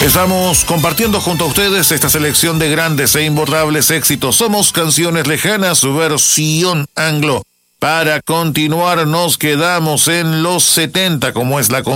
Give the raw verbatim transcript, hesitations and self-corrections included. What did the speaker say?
Estamos compartiendo junto a ustedes esta selección de grandes e imborrables éxitos. Somos Canciones Lejanas, su versión anglo. Para continuar nos quedamos en los setenta, como es la